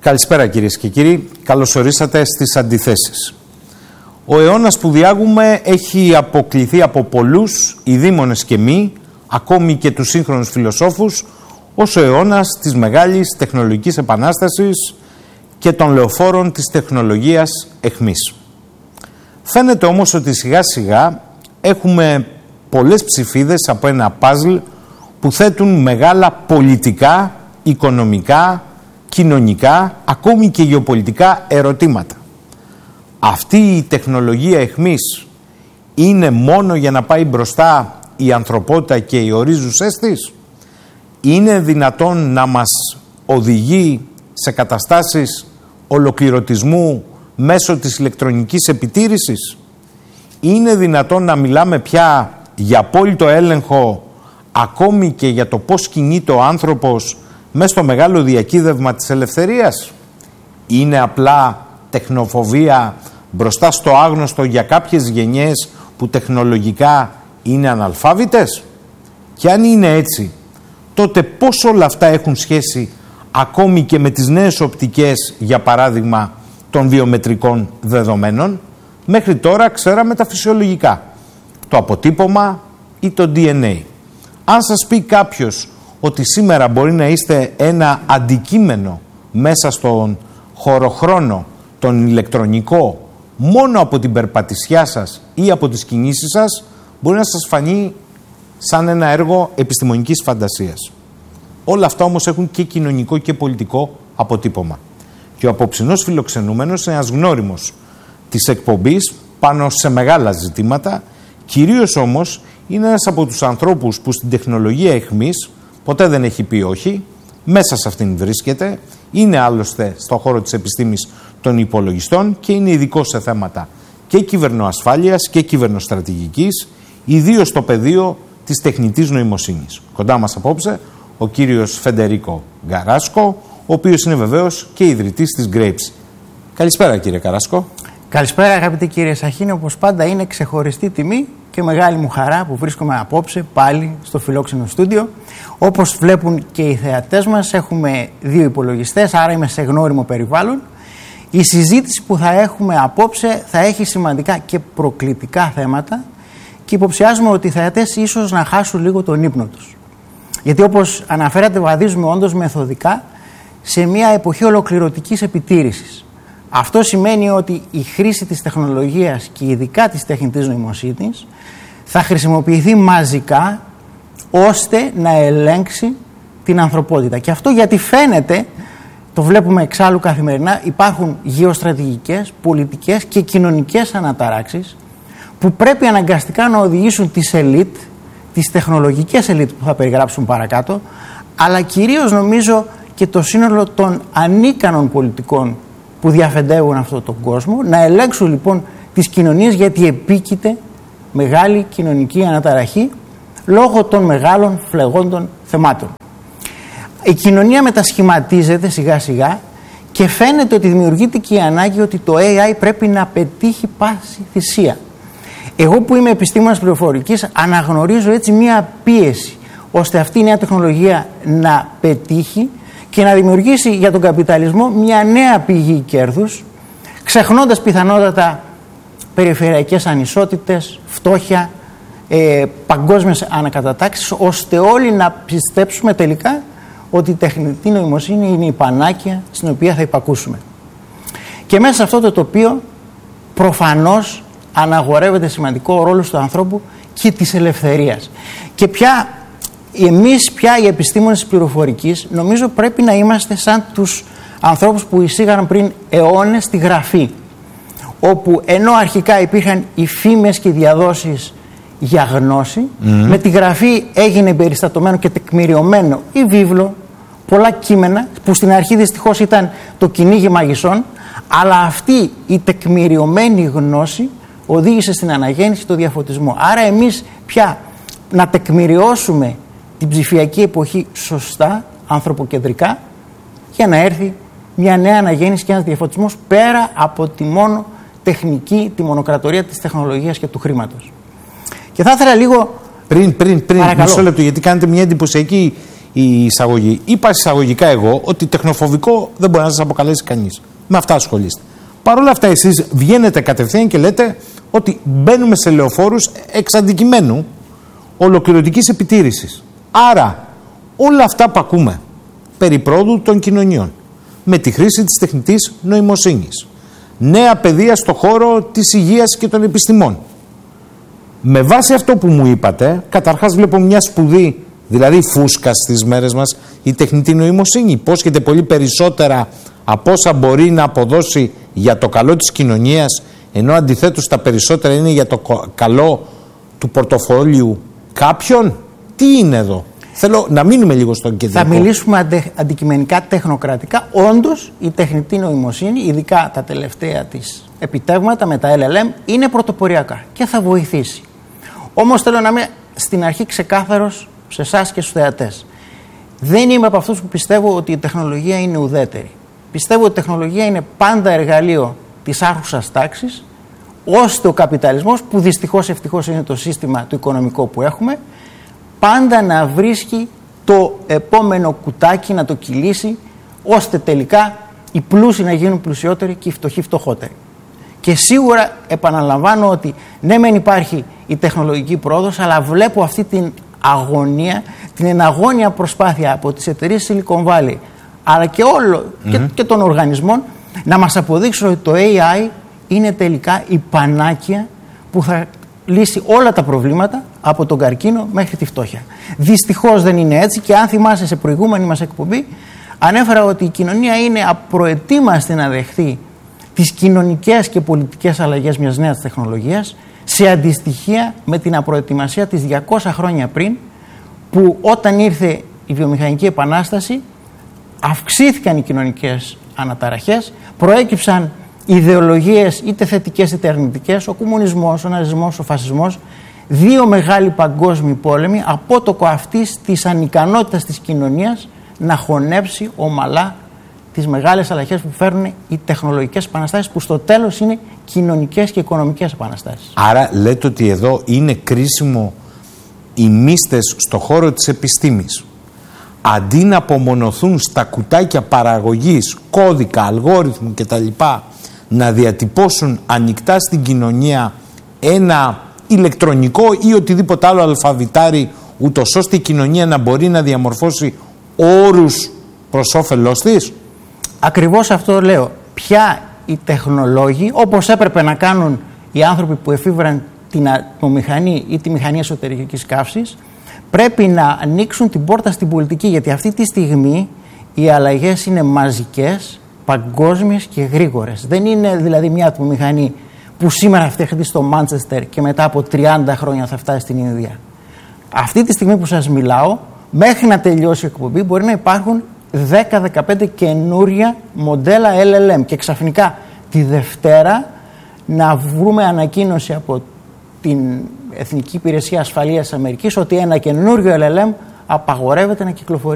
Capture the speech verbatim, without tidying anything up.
Καλησπέρα κυρίες και κύριοι, καλώς ορίσατε στις Αντιθέσεις. Ο αιώνας που διάγουμε έχει αποκλειθεί από πολλούς, ειδήμονες και μη, ακόμη και τους σύγχρονους φιλοσόφους, ως ο αιώνας της μεγάλης τεχνολογικής επανάστασης και των λεωφόρων της τεχνολογίας εχμής. Φαίνεται όμως ότι σιγά σιγά έχουμε πολλές ψηφίδες από ένα παζλ που θέτουν μεγάλα πολιτικά, οικονομικά, κοινωνικά, ακόμη και γεωπολιτικά ερωτήματα. Αυτή η τεχνολογία εχμής είναι μόνο για να πάει μπροστά η ανθρωπότητα και οι ορίζουσές της? Είναι δυνατόν να μας οδηγεί σε καταστάσεις ολοκληρωτισμού μέσω της ηλεκτρονικής επιτήρησης? Είναι δυνατόν να μιλάμε πια για απόλυτο έλεγχο ακόμη και για το πώς κινείται ο άνθρωπος μέσα στο μεγάλο διακύδευμα της ελευθερίας? Είναι απλά τεχνοφοβία μπροστά στο άγνωστο για κάποιες γενιές που τεχνολογικά είναι αναλφάβητες? Και αν είναι έτσι, τότε πώς όλα αυτά έχουν σχέση ακόμη και με τις νέες οπτικές, για παράδειγμα, των βιομετρικών δεδομένων? Μέχρι τώρα ξέραμε τα φυσιολογικά, το αποτύπωμα ή το ντι εν έι. Αν σας πει κάποιος ότι σήμερα μπορεί να είστε ένα αντικείμενο μέσα στον χωροχρόνο, τον ηλεκτρονικό, μόνο από την περπατησιά σας ή από τις κινήσεις σας, μπορεί να σας φανεί σαν ένα έργο επιστημονικής φαντασίας. Όλα αυτά όμως έχουν και κοινωνικό και πολιτικό αποτύπωμα. Και ο απόψινός φιλοξενούμενος είναι ένας γνώριμος της εκπομπής πάνω σε μεγάλα ζητήματα, κυρίως όμως είναι ένας από τους ανθρώπους που στην τεχνολογία εχμής ποτέ δεν έχει πει όχι, μέσα σε αυτήν βρίσκεται, είναι άλλωστε στον χώρο της επιστήμης των υπολογιστών και είναι ειδικός σε θέματα και κυβερνοασφάλειας και κυβερνοστρατηγικής, ιδίως στο πεδίο της τεχνητής νοημοσύνης. Κοντά μας απόψε ο κύριος Φεντερίκο Γκαράσκο, ο οποίος είναι βεβαίως και ιδρυτής της Grapes. Καλησπέρα κύριε Γκαράσκο. Καλησπέρα αγαπητοί κύριε Σαχίνη, όπως πάντα είναι ξεχωριστή τιμή και μεγάλη μου χαρά που βρίσκομαι απόψε πάλι στο φιλόξενο στούντιο. Όπως βλέπουν και οι θεατές μας, έχουμε δύο υπολογιστές, άρα είμαι σε γνώριμο περιβάλλον. Η συζήτηση που θα έχουμε απόψε θα έχει σημαντικά και προκλητικά θέματα και υποψιάζουμε ότι οι θεατές ίσως να χάσουν λίγο τον ύπνο τους. Γιατί όπως αναφέρατε, βαδίζουμε όντως μεθοδικά σε μια εποχή ολοκληρωτικής επιτήρησης. Αυτό σημαίνει ότι η χρήση της τεχνολογίας και ειδικά της τεχνητής νοημοσύνης θα χρησιμοποιηθεί μαζικά ώστε να ελέγξει την ανθρωπότητα. Και αυτό γιατί φαίνεται, το βλέπουμε εξάλλου καθημερινά, υπάρχουν γεωστρατηγικές, πολιτικές και κοινωνικές αναταράξεις που πρέπει αναγκαστικά να οδηγήσουν τις ελίτ, τις τεχνολογικές ελίτ που θα περιγράψουν παρακάτω, αλλά κυρίως νομίζω και το σύνολο των ανίκανων πολιτικών που διαφεντεύουν αυτόν τον κόσμο, να ελέγξουν λοιπόν τις κοινωνίες, γιατί επίκειται μεγάλη κοινωνική αναταραχή λόγω των μεγάλων φλεγόντων θεμάτων. Η κοινωνία μετασχηματίζεται σιγά σιγά και φαίνεται ότι δημιουργείται και η ανάγκη ότι το έι άι πρέπει να πετύχει πάση θυσία. Εγώ που είμαι επιστήμονας πληροφορικής αναγνωρίζω έτσι μία πίεση ώστε αυτή η νέα τεχνολογία να πετύχει και να δημιουργήσει για τον καπιταλισμό μια νέα πηγή κέρδους, ξεχνώντας πιθανότατα περιφερειακές ανισότητες, φτώχεια, ε, παγκόσμιες ανακατατάξεις, ώστε όλοι να πιστέψουμε τελικά ότι η τεχνητή νοημοσύνη είναι η πανάκια στην οποία θα υπακούσουμε. Και μέσα σε αυτό το τοπίο προφανώς αναγορεύεται σημαντικό ρόλο του ανθρώπου και της ελευθερίας. Και πια εμείς πια οι επιστήμονες της πληροφορικής νομίζω πρέπει να είμαστε σαν τους ανθρώπους που εισήγαν πριν αιώνες τη γραφή, όπου ενώ αρχικά υπήρχαν οι φήμες και οι διαδόσεις για γνώση, mm. με τη γραφή έγινε περιστατωμένο και τεκμηριωμένο ή βίβλο, πολλά κείμενα που στην αρχή δυστυχώς ήταν το κυνήγι μαγισσών, αλλά αυτή η τεκμηριωμένη γνώση οδήγησε στην αναγέννηση, το διαφωτισμό. Άρα εμείς πια να τεκμηριώσουμε την ψηφιακή εποχή σωστά, ανθρωποκεντρικά, για να έρθει μια νέα αναγέννηση και ένας διαφωτισμός πέρα από τη μόνο τεχνική, τη μονοκρατορία της τεχνολογίας και του χρήματος. Και θα ήθελα λίγο... Πριν, πριν, πριν, μισό λεπτό, γιατί κάνετε μια εντυπωσιακή η εισαγωγή. Είπα εισαγωγικά εγώ ότι τεχνοφοβικό δεν μπορεί να σας αποκαλέσει κανείς. Με αυτά ασχολείστε. Παρ' όλα αυτά, εσείς βγαίνετε κατευθείαν και λέτε ότι μπαίνουμε σε λεωφόρους εξ αντικειμένου ολοκληρωτικής επιτήρησης. Άρα, όλα αυτά που ακούμε περί πρόοδου των κοινωνιών, με τη χρήση της τεχνητής νοημοσύνης, νέα παιδεία στο χώρο της υγείας και των επιστημών. Με βάση αυτό που μου είπατε, καταρχάς βλέπω μια σπουδή, δηλαδή φούσκα στις μέρες μας, η τεχνητή νοημοσύνη. Υπόσχεται πολύ περισσότερα από όσα μπορεί να αποδώσει για το καλό της κοινωνίας, ενώ αντιθέτως τα περισσότερα είναι για το καλό του πορτοφόλιου κάποιον. Τι είναι εδώ? Θέλω να μείνουμε λίγο στον κεντρικό. Θα μιλήσουμε αντε, αντικειμενικά τεχνοκρατικά. Όντως, η τεχνητή νοημοσύνη, ειδικά τα τελευταία της επιτεύγματα με τα ελ ελ εμ, είναι πρωτοποριακά και θα βοηθήσει. Όμως θέλω να είμαι στην αρχή ξεκάθαρος σε εσάς και στους θεατές. Δεν είμαι από αυτούς που πιστεύω ότι η τεχνολογία είναι ουδέτερη. Πιστεύω ότι η τεχνολογία είναι πάντα εργαλείο της άρχουσας τάξης, ώστε ο καπιταλισμός, που δυστυχώς ευτυχώς είναι το σύστημα το οικονομικό που έχουμε, πάντα να βρίσκει το επόμενο κουτάκι, να το κυλήσει, ώστε τελικά οι πλούσιοι να γίνουν πλουσιότεροι και οι φτωχοί φτωχότεροι. Και σίγουρα επαναλαμβάνω ότι ναι μεν υπάρχει η τεχνολογική πρόοδος, αλλά βλέπω αυτή την αγωνία, την εναγώνια προσπάθεια από τις εταιρείες Silicon Valley, αλλά και, όλο, mm-hmm. και, και των οργανισμών, να μας αποδείξουν ότι το έι άι είναι τελικά η πανάκια που θα λύσει όλα τα προβλήματα από τον καρκίνο μέχρι τη φτώχεια. Δυστυχώς δεν είναι έτσι, και αν θυμάσαι σε προηγούμενη μας εκπομπή ανέφερα ότι η κοινωνία είναι απροετοίμαστη να δεχθεί τις κοινωνικές και πολιτικές αλλαγές μιας νέας τεχνολογίας, σε αντιστοιχεία με την απροετοιμασία της διακόσια χρόνια πριν, που όταν ήρθε η βιομηχανική επανάσταση αυξήθηκαν οι κοινωνικές αναταραχές, προέκυψαν ιδεολογίες είτε θετικές είτε αρνητικές, ο κομμουνισμός, ο ναζισμός, ο φασισμός, δύο μεγάλοι παγκόσμιοι πόλεμοι, απότοκο αυτής της ανικανότητας της κοινωνίας να χωνέψει ομαλά τις μεγάλες αλλαγές που φέρνουν οι τεχνολογικές επαναστάσεις, που στο τέλος είναι κοινωνικές και οικονομικές επαναστάσεις. Άρα λέτε ότι εδώ είναι κρίσιμο οι μύστες στο χώρο της επιστήμης, αντί να απομονωθούν στα κουτάκια παραγωγής, κώδικα, αλγόριθμου κτλ., να διατυπώσουν ανοιχτά στην κοινωνία ένα ηλεκτρονικό ή οτιδήποτε άλλο αλφαβητάρι, ούτως ώστε η κοινωνία να μπορεί να διαμορφώσει όρους προς όφελός της. Ακριβώς αυτό λέω. Πια οι τεχνολόγοι, όπως έπρεπε να κάνουν οι άνθρωποι που εφήβραν την ατμομηχανή ή τη μηχανή εσωτερικής καύσης, πρέπει να ανοίξουν την πόρτα στην πολιτική, γιατί αυτή τη στιγμή οι αλλαγές είναι μαζικές, παγκόσμιες και γρήγορες. Δεν είναι δηλαδή μια ατμομηχανή που σήμερα φτιάχνει στο Μάντσεστερ και μετά από τριάντα χρόνια θα φτάσει στην Ινδία. Αυτή τη στιγμή που σας μιλάω, μέχρι να τελειώσει η εκπομπή, μπορεί να υπάρχουν δέκα με δεκαπέντε καινούρια μοντέλα ελ ελ εμ, και ξαφνικά τη Δευτέρα να βρούμε ανακοίνωση από την Εθνική Υπηρεσία Ασφαλείας της Αμερικής ότι ένα καινούριο ελ ελ εμ απαγορεύεται να κυκλοφορεί.